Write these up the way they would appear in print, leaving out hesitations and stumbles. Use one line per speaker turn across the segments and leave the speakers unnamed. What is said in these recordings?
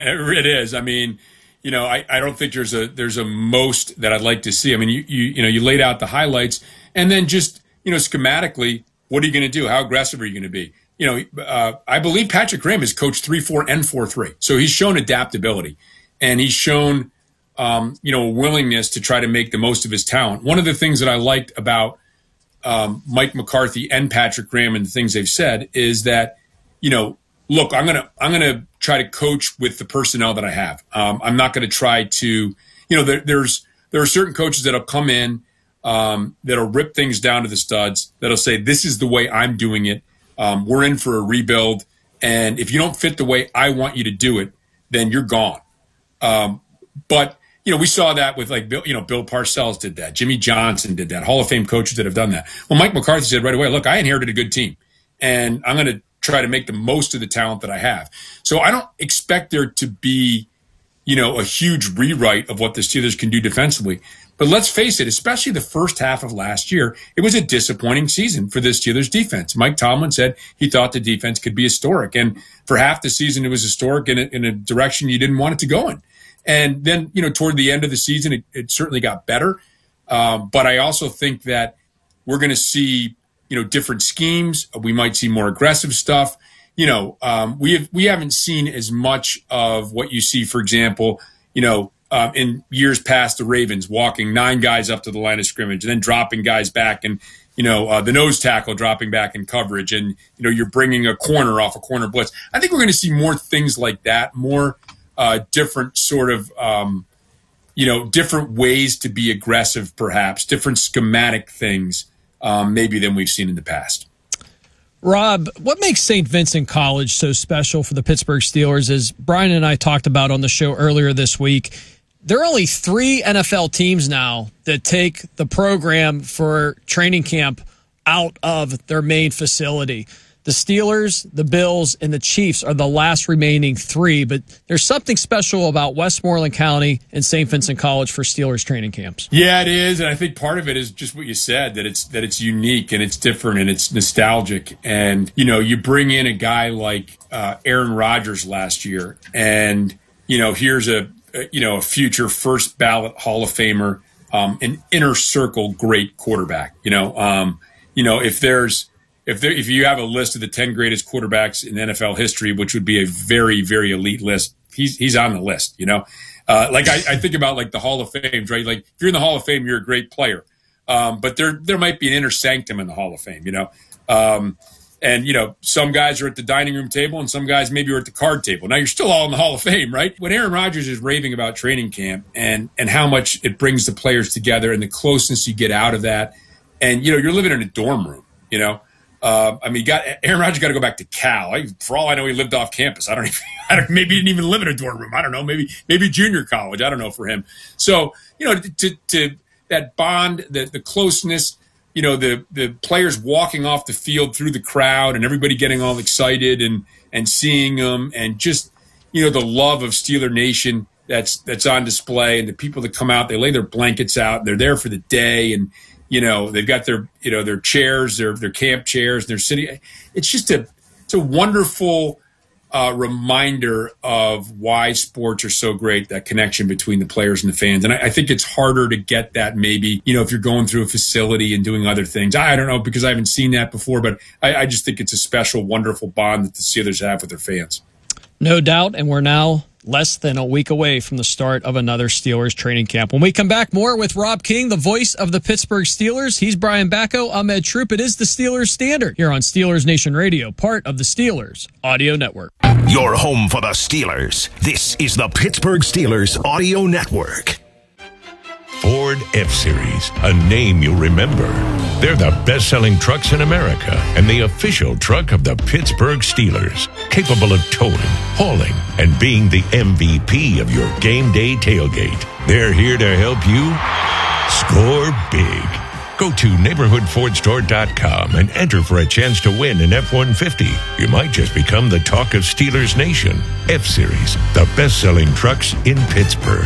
It is. I mean, I don't think there's a most that I'd like to see. I mean, you laid out the highlights, and then just schematically, what are you going to do? How aggressive are you going to be? I believe Patrick Graham has coached 3-4 and 4-3, so he's shown adaptability, and he's shown a willingness to try to make the most of his talent. One of the things that I liked about Mike McCarthy and Patrick Graham and the things they've said is that, look, I'm gonna try to coach with the personnel that I have. I'm not going to try to, there are certain coaches that'll come in that'll rip things down to the studs, that'll say, this is the way I'm doing it. We're in for a rebuild, and if you don't fit the way I want you to do it, then you're gone. But we saw that with Bill Parcells did that. Jimmy Johnson did that. Hall of Fame coaches that have done that. Well, Mike McCarthy said right away, look, I inherited a good team, and I'm going to try to make the most of the talent that I have. So I don't expect there to be, a huge rewrite of what the Steelers can do defensively. But let's face it, especially the first half of last year, it was a disappointing season for the Steelers defense. Mike Tomlin said he thought the defense could be historic. And for half the season, it was historic in a direction you didn't want it to go in. And then, toward the end of the season, it certainly got better. But I also think that we're going to see, different schemes. We might see more aggressive stuff. We haven't seen as much of what you see, for example, in years past, the Ravens walking 9 guys up to the line of scrimmage and then dropping guys back, and the nose tackle dropping back in coverage, and you're bringing a corner off a corner blitz. I think we're going to see more things like that, more different sort of different ways to be aggressive, perhaps different schematic things maybe than we've seen in the past.
Rob, what makes St. Vincent College so special for the Pittsburgh Steelers, as Brian and I talked about on the show earlier this week, there are only 3 NFL teams now that take the program for training camp out of their main facility. The Steelers, the Bills, and the Chiefs are the last remaining 3, but there's something special about Westmoreland County and St. Vincent College for Steelers training camps.
Yeah, it is, and I think part of it is just what you said, that it's unique and it's different and it's nostalgic. And you bring in a guy like Aaron Rodgers last year, and here's a future first ballot Hall of Famer, an inner circle great quarterback. If you have a list of the 10 greatest quarterbacks in NFL history, which would be a very, very elite list, he's on the list, I think about the Hall of Fame, right? Like, if you're in the Hall of Fame, you're a great player. But there might be an inner sanctum in the Hall of Fame, and some guys are at the dining room table and some guys maybe are at the card table. Now you're still all in the Hall of Fame, right? When Aaron Rodgers is raving about training camp and how much it brings the players together and the closeness you get out of that, and you're living in a dorm room, Aaron Rodgers got to go back to Cal. For all I know, he lived off campus. Maybe he didn't even live in a dorm room. I don't know. Maybe junior college. I don't know for him. So, to that bond, the closeness, the players walking off the field through the crowd and everybody getting all excited and seeing them, and just, the love of Steeler Nation that's on display, and the people that come out, they lay their blankets out, and they're there for the day, and they've got their chairs, their camp chairs, their city. It's just it's a wonderful reminder of why sports are so great, that connection between the players and the fans. And I think it's harder to get that maybe, if you're going through a facility and doing other things. I don't know, because I haven't seen that before, but I just think it's a special, wonderful bond that the Steelers have with their fans.
No doubt, and we're now less than a week away from the start of another Steelers training camp. When we come back, more with Rob King, the voice of the Pittsburgh Steelers. He's Brian Bacco. I'm Ed Troop. It is the Steelers Standard here on Steelers Nation Radio, part of the Steelers Audio Network.
Your home for the Steelers. This is the Pittsburgh Steelers Audio Network.
Ford F-Series, a name you'll remember. They're the best-selling trucks in America and the official truck of the Pittsburgh Steelers, capable of towing, hauling, and being the MVP of your game day tailgate. They're here to help you score big. Go to neighborhoodfordstore.com and enter for a chance to win an F-150. You might just become the talk of Steelers Nation. F-Series, the best-selling trucks in Pittsburgh.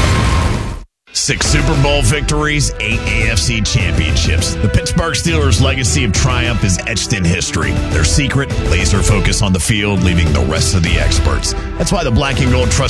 6 Super Bowl victories, 8 AFC championships. The Pittsburgh Steelers' legacy of triumph is etched in history. Their secret, laser focus on the field, leaving the rest of the experts. That's why the Black and Gold trust